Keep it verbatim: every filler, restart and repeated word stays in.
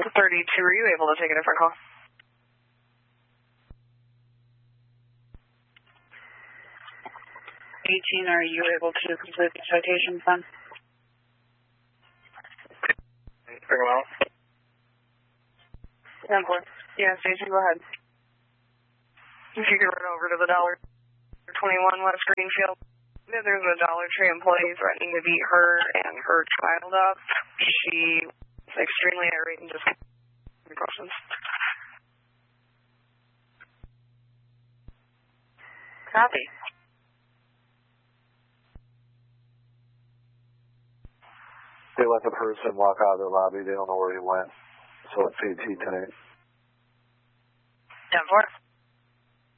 thirty-two, were you able to take a different call? eighteen, are you able to complete the citation, son? Bring them out. ten four. Yeah, station, go ahead. If you could run over to the Dollar twenty-one West Greenfield. There's a Dollar Tree employee threatening to beat her and her child up. She is extremely irate and just questions. Copy. They let the person walk out of the lobby. They don't know where he went. So it's A T tonight. ten four.